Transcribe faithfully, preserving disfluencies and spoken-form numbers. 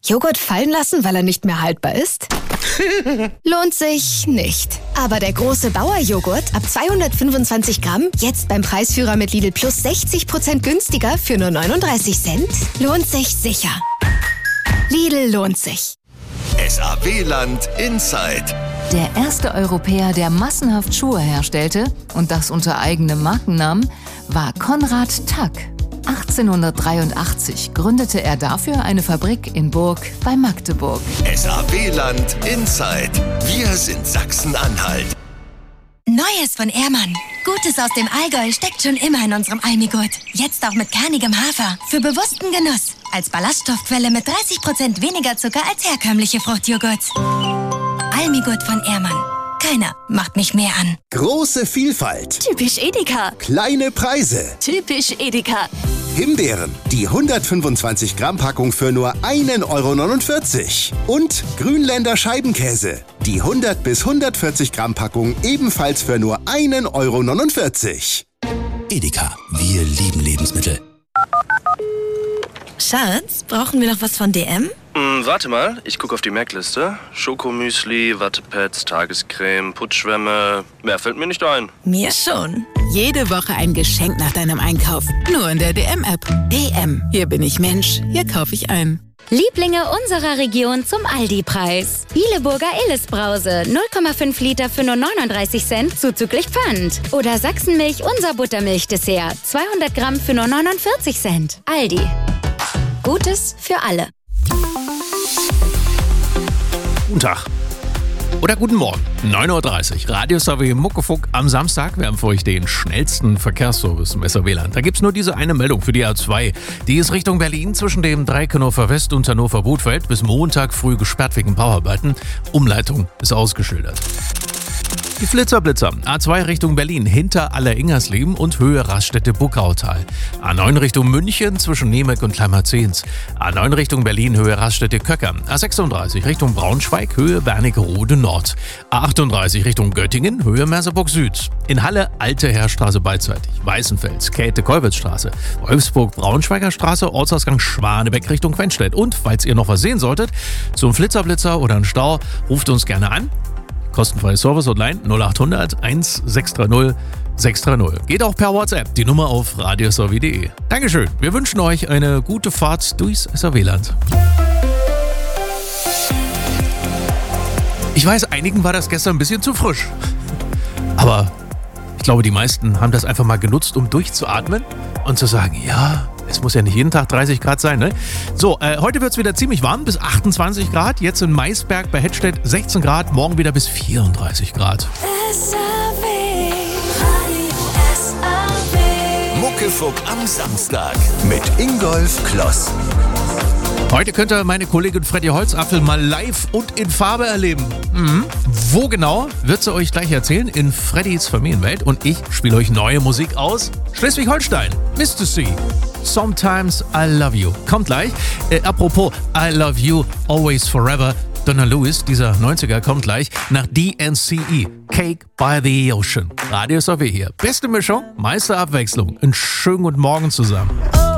Joghurt fallen lassen, weil er nicht mehr haltbar ist? Lohnt sich nicht. Aber der große Bauer-Joghurt ab zweihundertfünfundzwanzig Gramm, jetzt beim Preisführer mit Lidl Plus sechzig Prozent günstiger für nur neununddreißig Cent, lohnt sich sicher. Lidl lohnt sich. S A W-Land Inside. Der erste Europäer, der massenhaft Schuhe herstellte, und das unter eigenem Markennamen, war Konrad Tack. achtzehnhundertdreiundachtzig gründete er dafür eine Fabrik in Burg bei Magdeburg. S A W-Land Inside. Wir sind Sachsen-Anhalt. Neues von Ehrmann. Gutes aus dem Allgäu steckt schon immer in unserem Almigurt. Jetzt auch mit kernigem Hafer. Für bewussten Genuss. Als Ballaststoffquelle mit dreißig Prozent weniger Zucker als herkömmliche Fruchtjoghurts. Almigurt von Ehrmann. Keiner macht mich mehr an. Große Vielfalt. Typisch Edeka. Kleine Preise. Typisch Edeka. Himbeeren, die hundertfünfundzwanzig Gramm Packung für nur einen Euro neunundvierzig. Und Grünländer Scheibenkäse, die hundert bis hundertvierzig Gramm Packung ebenfalls für nur einen Euro neunundvierzig. Edeka, wir lieben Lebensmittel. Schatz, brauchen wir noch was von D M? Hm, warte mal, ich gucke auf die Merkliste. Schokomüsli, Wattepads, Tagescreme, Putzschwämme. Mehr fällt mir nicht ein. Mir schon. Jede Woche ein Geschenk nach deinem Einkauf. Nur in der D M-App. D M. Hier bin ich Mensch. Hier kaufe ich ein. Lieblinge unserer Region zum Aldi-Preis. Bieleburger Illes-Brause, null Komma fünf Liter für nur neununddreißig Cent zuzüglich Pfand. Oder Sachsenmilch, unser Buttermilch-Dessert, zweihundert Gramm für nur neunundvierzig Cent. Aldi. Gutes für alle. Guten Tag. Oder guten Morgen. neun Uhr dreißig. Radio S A W Muckefuck am Samstag. Wir haben für euch den schnellsten Verkehrsservice im S A W-Land. Da gibt's nur diese eine Meldung für die A zwei. Die ist Richtung Berlin zwischen dem Dreieck Hannover West und Hannover Bothfeld bis Montag früh gesperrt wegen Bauarbeiten. Umleitung ist ausgeschildert. Die Flitzerblitzer. A zwei Richtung Berlin hinter Aller-Ingersleben und Höhe Raststätte Buckautal. A neun Richtung München zwischen Nemek und Kleimerzehns. A neun Richtung Berlin Höhe Raststätte Köcker. A sechsunddreißig Richtung Braunschweig Höhe Wernigerode Nord. A achtunddreißig Richtung Göttingen Höhe Merseburg Süd. In Halle Alte Heerstraße beidseitig. Weißenfels Käthe-Kollwitz-Straße. Wolfsburg Braunschweiger Straße Ortsausgang Schwanebeck Richtung Quenstedt. Und falls ihr noch was sehen solltet, zum Flitterblitzer oder einen Stau, ruft uns gerne an. Kostenfreie Service-Hotline null acht hundert eins sechs drei null sechs drei null. Geht auch per WhatsApp, die Nummer auf radio s a w punkt d e. Dankeschön, wir wünschen euch eine gute Fahrt durchs S A W-Land. Ich weiß, einigen war das gestern ein bisschen zu frisch. Aber ich glaube, die meisten haben das einfach mal genutzt, um durchzuatmen und zu sagen, ja, es muss ja nicht jeden Tag dreißig Grad sein, ne? So, äh, heute wird es wieder ziemlich warm, bis achtundzwanzig Grad. Jetzt in Maisberg bei Hettstedt sechzehn Grad, morgen wieder bis vierunddreißig Grad. S A W, Radio S A W. Muckefuck am Samstag mit Ingolf Kloss. Heute könnt ihr meine Kollegin Freddy Holzapfel mal live und in Farbe erleben. Mhm. Wo genau, wird sie euch gleich erzählen in Freddys Familienwelt. Und ich spiele euch neue Musik aus Schleswig-Holstein. Mister C. Sometimes I Love You. Kommt gleich. Äh, apropos I Love You, Always Forever. Donna Lewis, dieser neunziger, kommt gleich nach D N C E. Cake by the Ocean. Radio S A W hier. Beste Mischung, meiste Abwechslung. Einen schönen guten Morgen zusammen.